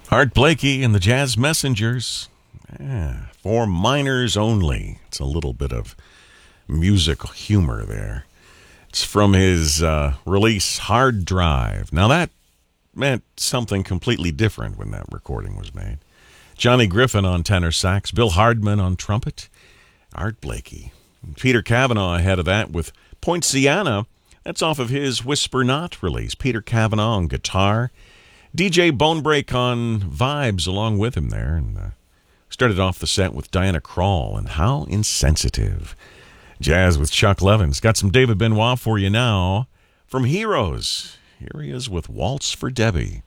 Art Blakey and the Jazz Messengers. For minors only. It's a little bit of musical humor there. It's from his release, Hard Drive. Now that meant something completely different when that recording was made. Johnny Griffin on tenor sax, Bill Hardman on trumpet, Art Blakey. Peter Cavanaugh ahead of that with Poinciana. That's off of his Whisper Not release. Peter Cavanaugh on guitar. DJ Bonebreak on vibes along with him there. And started off the set with Diana Krall and How Insensitive. Jazz with Chuck Levins. Got some David Benoit for you now from Heroes. Here he is with Waltz for Debbie.